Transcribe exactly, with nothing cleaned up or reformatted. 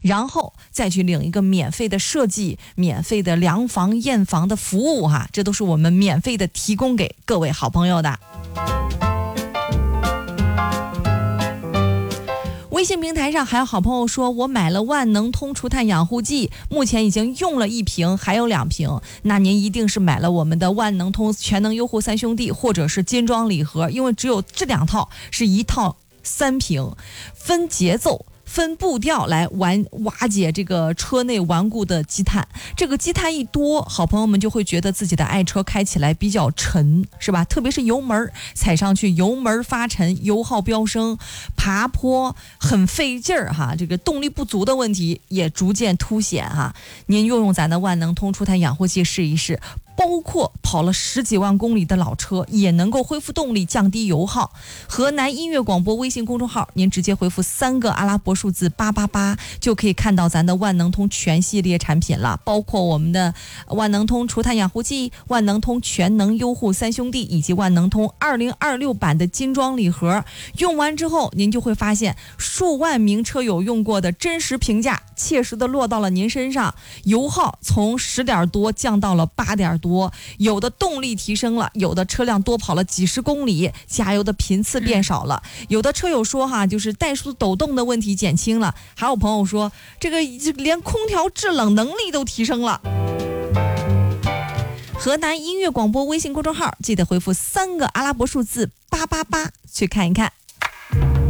然后再去领一个免费的设计、免费的量房验房的服务哈，这都是我们免费的提供给各位好朋友的。微信平台上还有好朋友说，我买了万能通除碳养护剂，目前已经用了一瓶，还有两瓶。那您一定是买了我们的万能通全能优护三兄弟，或者是金装礼盒，因为只有这两套是一套三瓶，分节奏分步调来完瓦解这个车内顽固的积碳。这个积碳一多，好朋友们就会觉得自己的爱车开起来比较沉，是吧？特别是油门踩上去，油门发沉，油耗飙升，爬坡很费劲儿哈，这个动力不足的问题也逐渐凸显哈。您用用咱的万能通除碳养护剂试一试。包括跑了十几万公里的老车也能够恢复动力，降低油耗。河南音乐广播微信公众号，您直接回复三个阿拉伯数字八八八，就可以看到咱的万能通全系列产品了，包括我们的万能通除碳养护剂、万能通全能优护三兄弟以及万能通二零二六版的金装礼盒。用完之后，您就会发现数万名车友用过的真实评价，切实的落到了您身上。油耗从十点多降到了八点多。有的动力提升了，有的车辆多跑了几十公里，加油的频次变少了。有的车友说哈，就是怠速抖动的问题减轻了，还有朋友说这个连空调制冷能力都提升了。河南音乐广播微信公众号，记得回复三个阿拉伯数字八八八去看一看。